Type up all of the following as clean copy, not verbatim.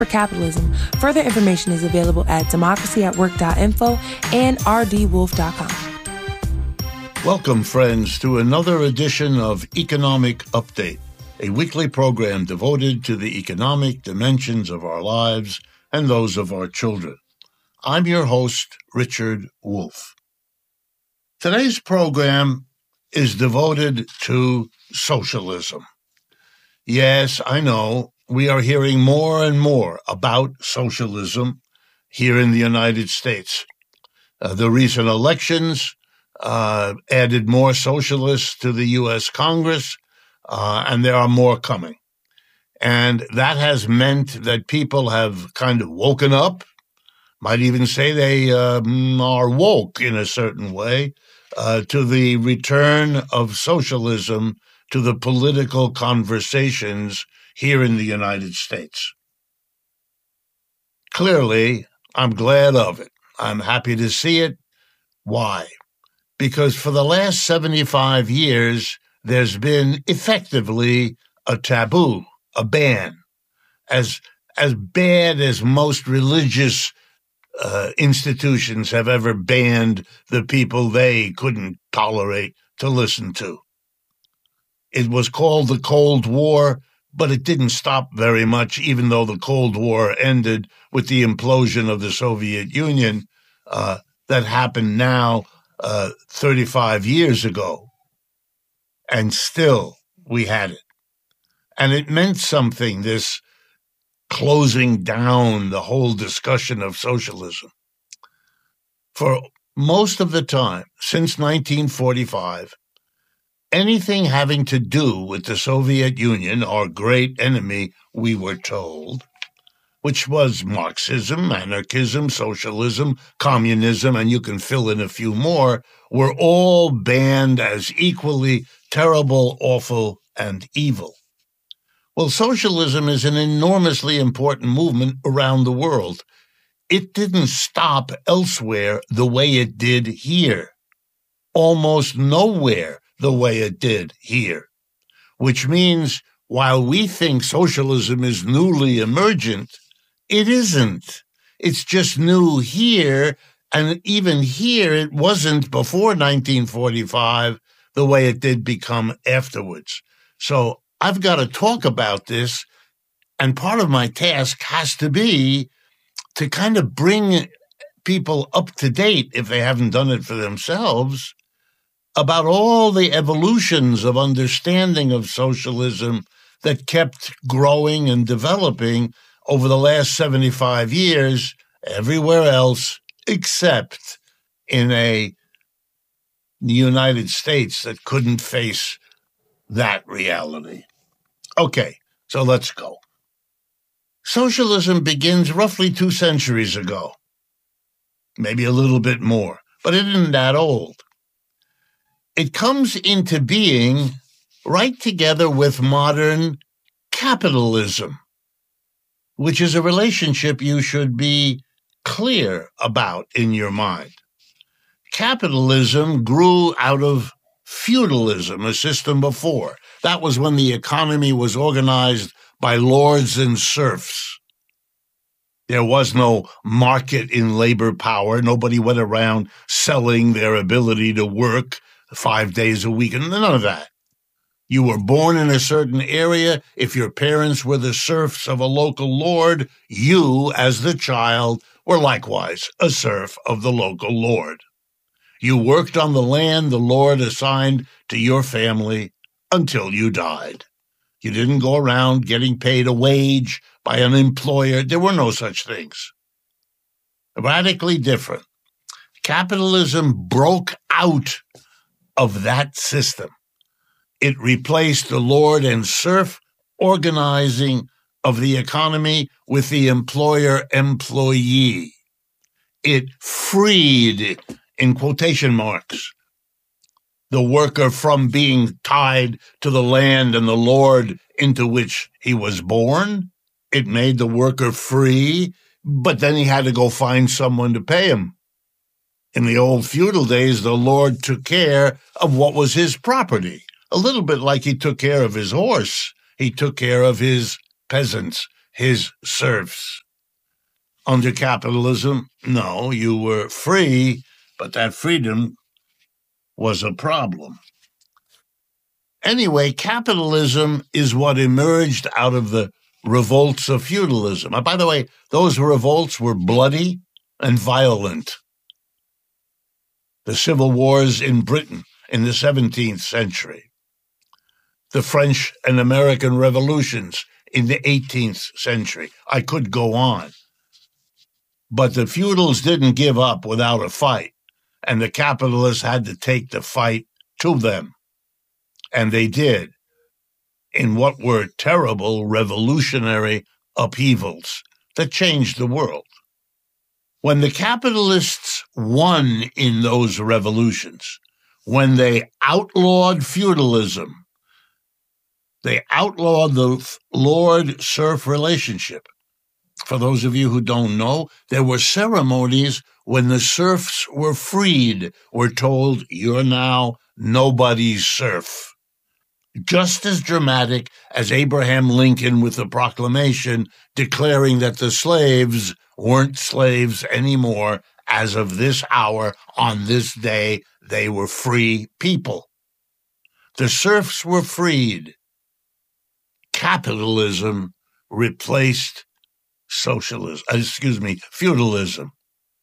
for capitalism. Further information is available at democracyatwork.info and rdwolf.com. Welcome, friends, to another edition of Economic Update, a weekly program devoted to the economic dimensions of our lives and those of our children. I'm your host, Richard Wolff. Today's program is devoted to socialism. Yes, I know, we are hearing more and more about socialism here in the United States. The recent elections added more socialists to the U.S. Congress, and there are more coming. And that has meant that people have kind of woken up, might even say they are woke in a certain way, to the return of socialism to the political conversations here in the United States. Clearly, I'm glad of it. I'm happy to see it. Why? Because for the last 75 years, there's been effectively a taboo, a ban, as bad as most religious institutions have ever banned the people they couldn't tolerate to listen to. It was called the Cold War, but it didn't stop very much, even though the Cold War ended with the implosion of the Soviet Union that happened now 35 years ago. And still, we had it. And it meant something, this closing down the whole discussion of socialism. For most of the time, since 1945, anything having to do with the Soviet Union, our great enemy, we were told, which was Marxism, anarchism, socialism, communism, and you can fill in a few more, were all banned as equally terrible, awful, and evil. Well, socialism is an enormously important movement around the world. It didn't stop elsewhere the way it did here. Almost nowhere the way it did here. Which means while we think socialism is newly emergent, it isn't. It's just new here, and even here it wasn't before 1945 the way it did become afterwards. So I've got to talk about this, and part of my task has to be to kind of bring people up to date, if they haven't done it for themselves, about all the evolutions of understanding of socialism that kept growing and developing over the last 75 years everywhere else except in the United States that couldn't face that reality. Okay, so let's go. Socialism begins roughly 2 centuries ago, maybe a little bit more, but it isn't that old. It comes into being right together with modern capitalism, which is a relationship you should be clear about in your mind. Capitalism grew out of feudalism, a system before. That was when the economy was organized by lords and serfs. There was no market in labor power. Nobody went around selling their ability to work 5 days a week, and none of that. You were born in a certain area. If your parents were the serfs of a local lord, you, as the child, were likewise a serf of the local lord. You worked on the land the lord assigned to your family until you died. You didn't go around getting paid a wage by an employer. There were no such things. Radically different. Capitalism broke out of that system. It replaced the lord and serf organizing of the economy with the employer-employee. It freed, in quotation marks, the worker from being tied to the land and the lord into which he was born. It made the worker free, but then he had to go find someone to pay him. In the old feudal days, the lord took care of what was his property, a little bit like he took care of his horse. He took care of his peasants, his serfs. Under capitalism, no, you were free, but that freedom was a problem. Anyway, capitalism is what emerged out of the revolts of feudalism. By the way, those revolts were bloody and violent. The civil wars in Britain in the 17th century, the French and American revolutions in the 18th century. I could go on. But the feudals didn't give up without a fight, and the capitalists had to take the fight to them. And they did, in what were terrible revolutionary upheavals that changed the world. When the capitalists won in those revolutions, when they outlawed feudalism, they outlawed the lord-serf relationship. For those of you who don't know, there were ceremonies when the serfs were freed, were told, you're now nobody's serf. Just as dramatic as Abraham Lincoln with the proclamation declaring that the slaves weren't slaves anymore. As of this hour, on this day, they were free people. The serfs were freed. Capitalism replaced feudalism.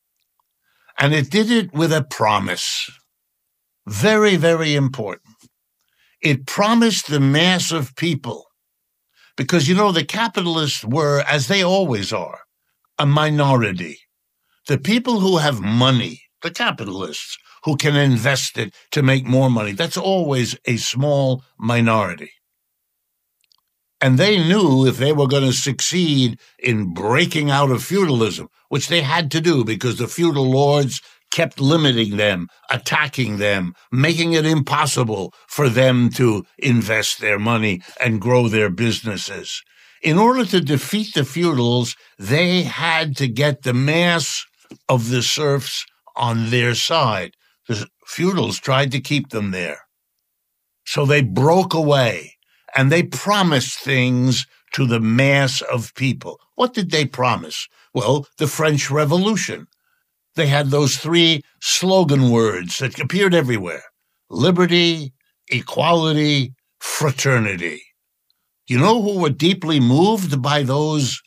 And it did it with a promise. Very, very important. It promised the mass of people, because, the capitalists were, as they always are, a minority. The people who have money, the capitalists, who can invest it to make more money, that's always a small minority. And they knew if they were going to succeed in breaking out of feudalism, which they had to do because the feudal lords kept limiting them, attacking them, making it impossible for them to invest their money and grow their businesses. In order to defeat the feudals, they had to get the mass of the serfs on their side. The feudals tried to keep them there. So they broke away. And they promised things to the mass of people. What did they promise? Well, the French Revolution. They had those 3 slogan words that appeared everywhere: liberty, equality, fraternity. You know who were deeply moved by those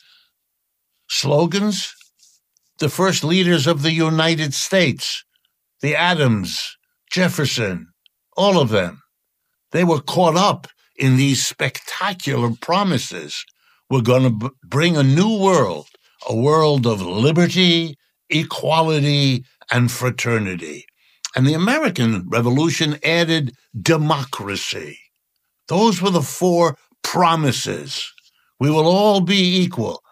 slogans? The first leaders of the United States, the Adams, Jefferson, all of them. They were caught up in these spectacular promises. We're going to bring a new world, a world of liberty, equality, and fraternity. And the American Revolution added democracy. Those were the 4 promises. We will all be equal.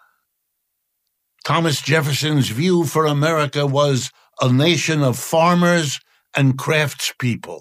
Thomas Jefferson's view for America was a nation of farmers and craftspeople,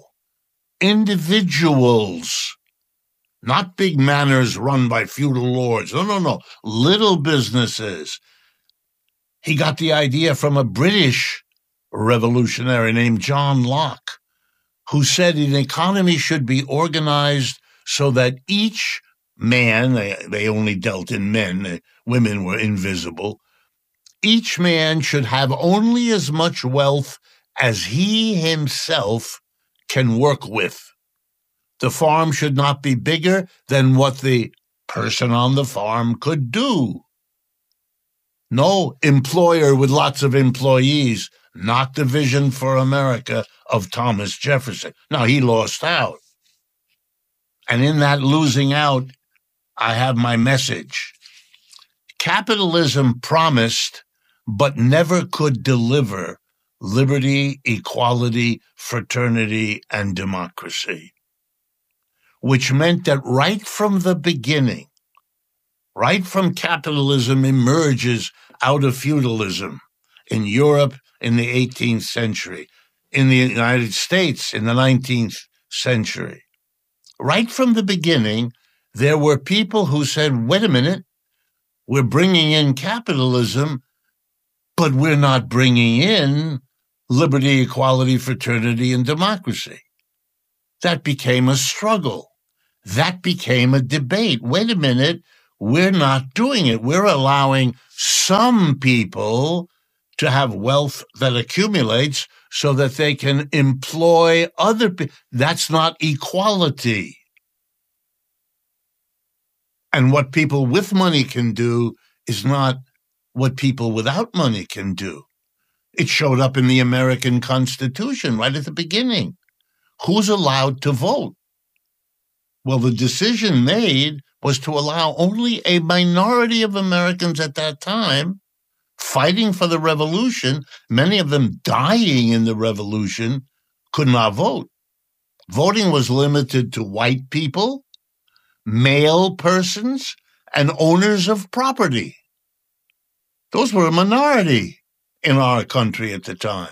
individuals. Not big manors run by feudal lords. No. Little businesses. He got the idea from a British revolutionary named John Locke, who said an economy should be organized so that each man, they only dealt in men, women were invisible, each man should have only as much wealth as he himself can work with. The farm should not be bigger than what the person on the farm could do. No employer with lots of employees, not the vision for America of Thomas Jefferson. Now, he lost out. And in that losing out, I have my message. Capitalism promised, but never could deliver, liberty, equality, fraternity, and democracy. Which meant that right from the beginning, right from capitalism emerges out of feudalism in Europe in the 18th century, in the United States in the 19th century. Right from the beginning, there were people who said, wait a minute, we're bringing in capitalism, but we're not bringing in liberty, equality, fraternity, and democracy. That became a struggle. That became a debate. Wait a minute, we're not doing it. We're allowing some people to have wealth that accumulates so that they can employ other people. That's not equality. And what people with money can do is not what people without money can do. It showed up in the American Constitution right at the beginning. Who's allowed to vote? Well, the decision made was to allow only a minority of Americans at that time fighting for the revolution, many of them dying in the revolution, could not vote. Voting was limited to white people, male persons, and owners of property. Those were a minority in our country at the time.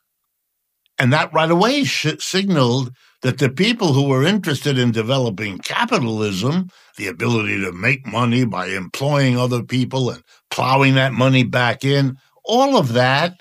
And that right away signaled that the people who were interested in developing capitalism, the ability to make money by employing other people and plowing that money back in, all of that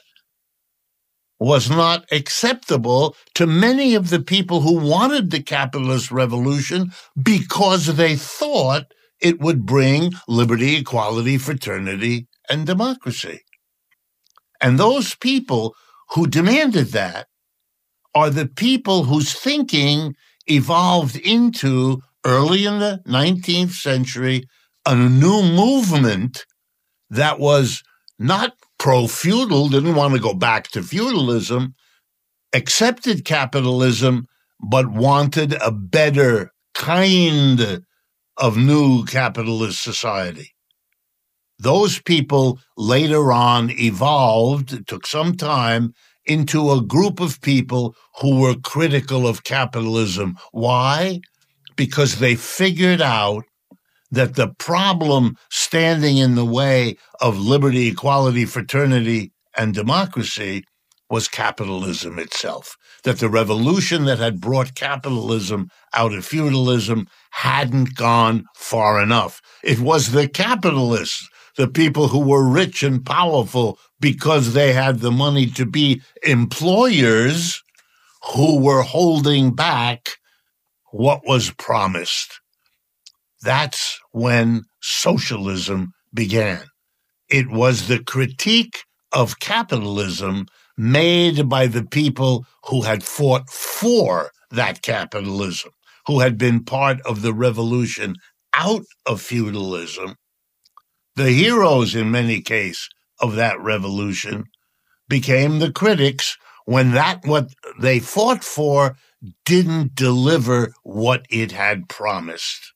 was not acceptable to many of the people who wanted the capitalist revolution because they thought it would bring liberty, equality, fraternity, and democracy. And those people who demanded that are the people whose thinking evolved into, early in the 19th century, a new movement that was not pro-feudal, didn't want to go back to feudalism, accepted capitalism, but wanted a better kind of new capitalist society. Those people later on evolved, it took some time, into a group of people who were critical of capitalism. Why? Because they figured out that the problem standing in the way of liberty, equality, fraternity, and democracy was capitalism itself. That the revolution that had brought capitalism out of feudalism hadn't gone far enough. It was the capitalists, the people who were rich and powerful because they had the money to be employers, who were holding back what was promised. That's when socialism began. It was the critique of capitalism made by the people who had fought for that capitalism, who had been part of the revolution out of feudalism. The heroes, in many cases, of that revolution became the critics when what they fought for didn't deliver what it had promised.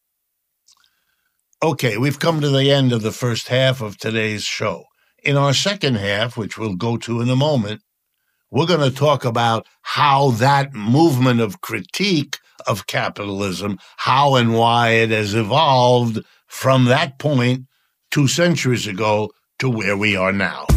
Okay, we've come to the end of the first half of today's show. In our second half, which we'll go to in a moment, we're going to talk about how that movement of critique of capitalism, how and why it has evolved from that point 2 centuries ago to where we are now.